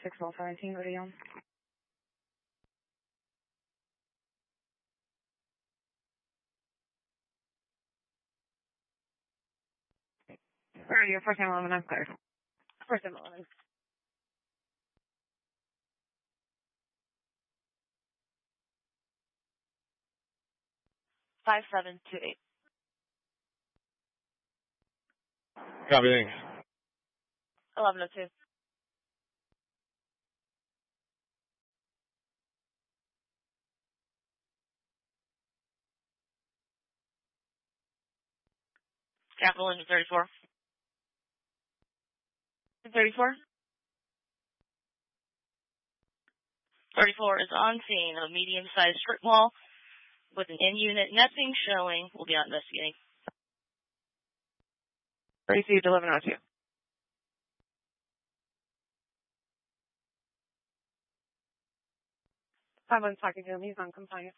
6-17 video. Radio, first time 11, I'm clear. First time 11. 5728. Copy, thanks. 1102. Capital Engine 34. 34? 34 is on scene of a medium-sized strip mall with an in-unit nothing showing. We'll be out investigating. Received 1102. Someone's talking to him. He's non-compliant.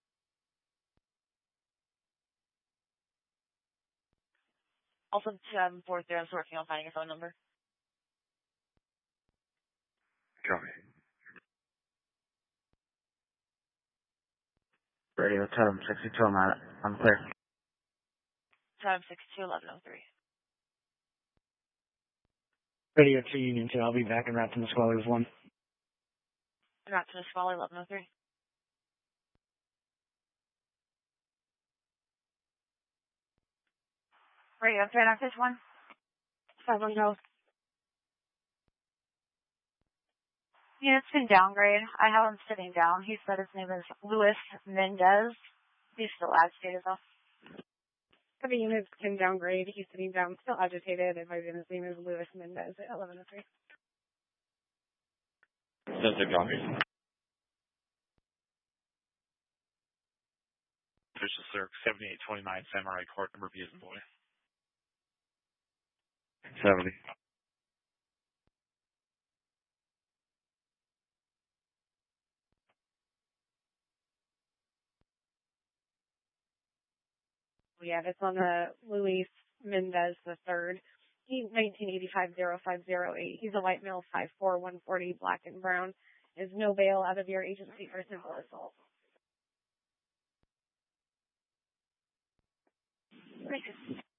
Also, 2743, I was working on finding your phone number. Copy. Radio, tell them 62, I'm clear. 762-1103. Radio 2 Union 2, I'll be back en route to Nisqually with 1. En route to Nisqually, 1103. Radio, 391. 510. Unit's been downgraded. I have him sitting down. He said his name is Luis Mendez. He's still agitated, though. The unit's been downgraded. He's sitting down, still agitated. Advising his name is Luis Mendez at 1103. That's a copy. Official Circ 7829 Samurai Court, number B as in boy. 70. Yeah, it's on the Luis Mendez III. He's 1985-0508. He's a white male, 5'4", 140, black and brown. Is no bail out of your agency for simple assault. Racist.